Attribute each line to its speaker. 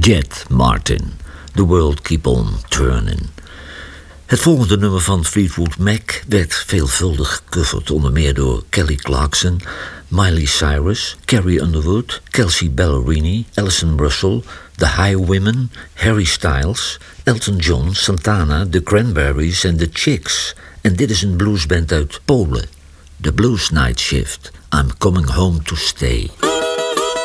Speaker 1: Jet Martin, The World Keep On Turning. Het volgende nummer van Fleetwood Mac werd veelvuldig gecoverd, onder meer door Kelly Clarkson, Miley Cyrus, Carrie Underwood, Kelsey Ballerini, Alison Russell, The Highwomen, Harry Styles, Elton John, Santana, The Cranberries en The Chicks. En dit is een bluesband uit Polen, The Blues Night Shift, I'm Coming Home to Stay.